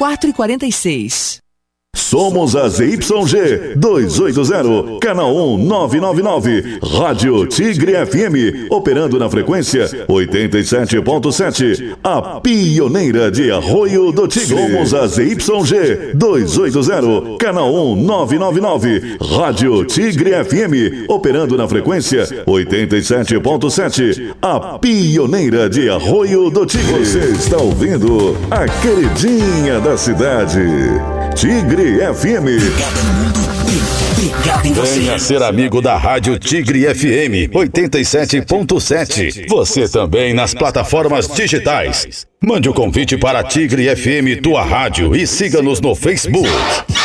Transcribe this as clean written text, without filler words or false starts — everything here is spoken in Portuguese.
4h46. Somos a ZYG 280, canal 1999, Rádio Tigre FM, operando na frequência 87.7, a pioneira de Arroio do Tigre. Somos a ZYG 280, canal 1999, Rádio Tigre FM, operando na frequência 87.7, a pioneira de Arroio do Tigre. Você está ouvindo a queridinha da cidade, Tigre FM. Venha ser amigo da Rádio Tigre FM 87.7. Você também nas plataformas digitais. Mande o convite para Tigre FM, tua rádio, e siga-nos no Facebook.